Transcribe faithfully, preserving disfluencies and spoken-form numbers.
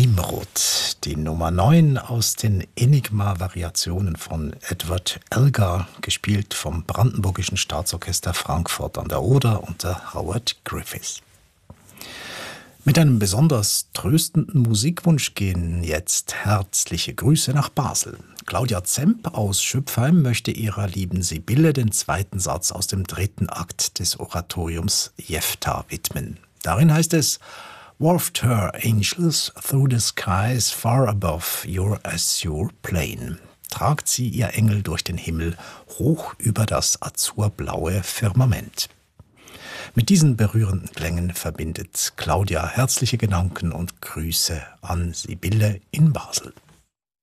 Nimrod, die Nummer neun aus den Enigma-Variationen von Edward Elgar, gespielt vom Brandenburgischen Staatsorchester Frankfurt an der Oder unter Howard Griffiths. Mit einem besonders tröstenden Musikwunsch gehen jetzt herzliche Grüße nach Basel. Claudia Zemp aus Schüpfheim möchte ihrer lieben Sibylle den zweiten Satz aus dem dritten Akt des Oratoriums Jephtha widmen. Darin heißt es: Waft her angels through the skies far above your azure plain. Tragt sie, ihr Engel, durch den Himmel hoch über das azurblaue Firmament. Mit diesen berührenden Klängen verbindet Claudia herzliche Gedanken und Grüße an Sibylle in Basel.